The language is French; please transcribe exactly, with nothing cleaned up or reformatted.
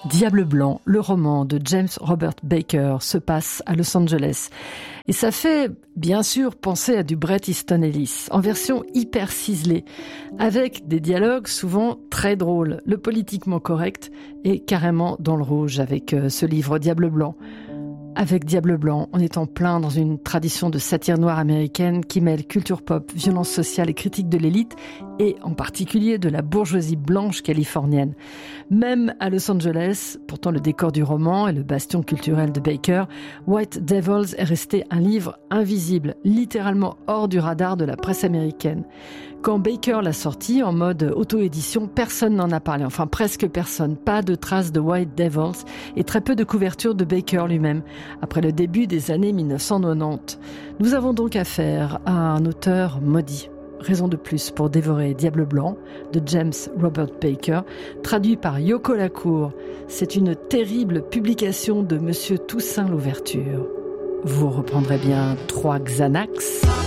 Diable blanc, le roman de James Robert Baker se passe à Los Angeles. Et ça fait, bien sûr, penser à du Bret Easton Ellis, en version hyper ciselée, avec des dialogues souvent très drôles. Le politiquement correct est carrément dans le rouge avec ce livre Diable blanc. Avec Diable blanc, on est en plein dans une tradition de satire noire américaine qui mêle culture pop, violence sociale et critique de l'élite, et en particulier de la bourgeoisie blanche californienne. Même à Los Angeles, pourtant le décor du roman et le bastion culturel de Baker, White Devils est resté un livre invisible, littéralement hors du radar de la presse américaine. Quand Baker l'a sorti en mode auto-édition, personne n'en a parlé, enfin presque personne. Pas de traces de White Devils et très peu de couverture de Baker lui-même, après le début des années mille neuf cent quatre-vingt-dix. Nous avons donc affaire à un auteur maudit. Raison de plus pour dévorer Diable blanc de James Robert Baker, traduit par Yoko Lacour. C'est une terrible publication de Monsieur Toussaint Louverture. Vous reprendrez bien trois Xanax.